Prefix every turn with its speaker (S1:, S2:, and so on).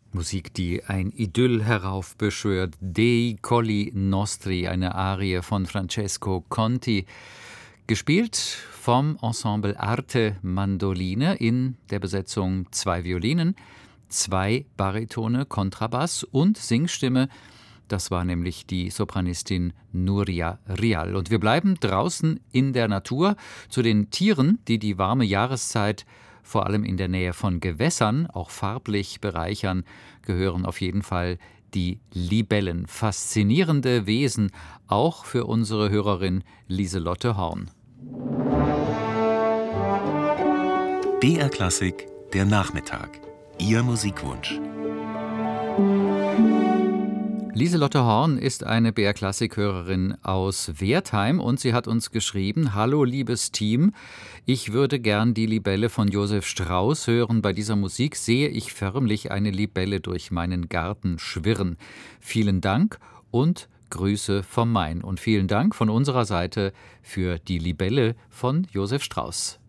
S1: Musik, die ein Idyll heraufbeschwört. Dei Colli Nostri, eine Arie von Francesco Conti, gespielt vom Ensemble Arte Mandoline in der Besetzung 2 Violinen, 2 Baritone, Kontrabass und Singstimme. Das war nämlich die Sopranistin Nuria Rial. Und wir bleiben draußen in der Natur zu den Tieren, die die warme Jahreszeit vor allem in der Nähe von Gewässern auch farblich bereichern, gehören auf jeden Fall die Libellen. Faszinierende Wesen, auch für unsere Hörerin Lieselotte Horn.
S2: BR Klassik, der Nachmittag. Ihr Musikwunsch.
S1: Lieselotte Horn ist eine BR-Klassik-Hörerin aus Wertheim und sie hat uns geschrieben: Hallo liebes Team, ich würde gern die Libelle von Josef Strauss hören. Bei dieser Musik sehe ich förmlich eine Libelle durch meinen Garten schwirren. Vielen Dank und Grüße vom Main. Und vielen Dank von unserer Seite für die Libelle von Josef Strauss.